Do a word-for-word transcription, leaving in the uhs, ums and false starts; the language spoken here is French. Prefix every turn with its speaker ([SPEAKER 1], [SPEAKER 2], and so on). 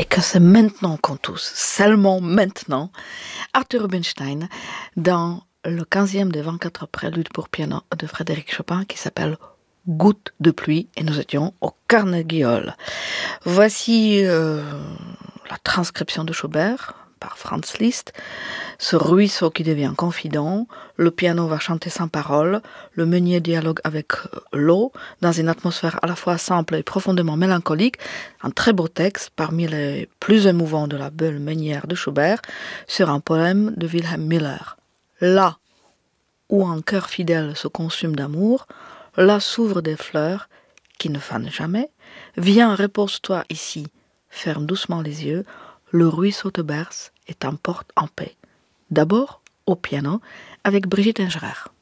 [SPEAKER 1] que c'est maintenant qu'on tousse, seulement maintenant, Arthur Rubinstein dans le quinzième des vingt-quatre préludes pour piano de Frédéric Chopin qui s'appelle Goutte de pluie, et nous étions au Carnegie Hall. Voici euh, la transcription de Schubert par Franz Liszt, ce ruisseau qui devient confident, le piano va chanter sans parole, le meunier dialogue avec l'eau, dans une atmosphère à la fois simple et profondément mélancolique, un très beau texte, parmi les plus émouvants de la belle meunière de Schubert, sur un poème de Wilhelm Miller. Là où un cœur fidèle se consume d'amour, là s'ouvrent des fleurs qui ne fanent jamais. Viens, repose-toi ici, ferme doucement les yeux, le ruisseau te berce et t'emporte en paix. D'abord au piano avec Brigitte Ingerer.